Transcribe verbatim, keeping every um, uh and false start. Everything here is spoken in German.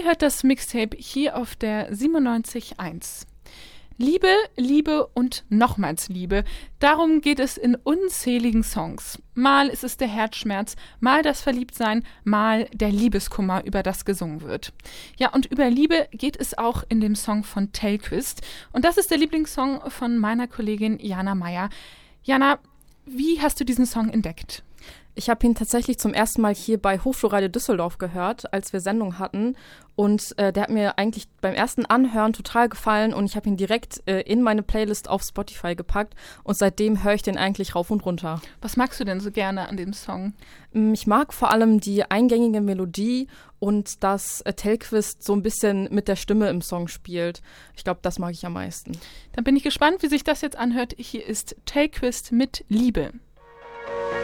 Ihr hört das Mixtape hier auf der siebenundneunzig Komma eins. Liebe, Liebe und nochmals Liebe. Darum geht es in unzähligen Songs. Mal ist es der Herzschmerz, mal das Verliebtsein, mal der Liebeskummer, über das gesungen wird. Ja, und über Liebe geht es auch in dem Song von Tellqvist. Und das ist der Lieblingssong von meiner Kollegin Jana Meyer. Jana, wie hast du diesen Song entdeckt? Ich habe ihn tatsächlich zum ersten Mal hier bei Hochschulradio Düsseldorf gehört, als wir Sendung hatten. Und äh, der hat mir eigentlich beim ersten Anhören total gefallen und ich habe ihn direkt äh, in meine Playlist auf Spotify gepackt. Und seitdem höre ich den eigentlich rauf und runter. Was magst du denn so gerne an dem Song? Ich mag vor allem die eingängige Melodie und dass äh, Tellqvist so ein bisschen mit der Stimme im Song spielt. Ich glaube, das mag ich am meisten. Dann bin ich gespannt, wie sich das jetzt anhört. Hier ist Tellqvist mit Liebe.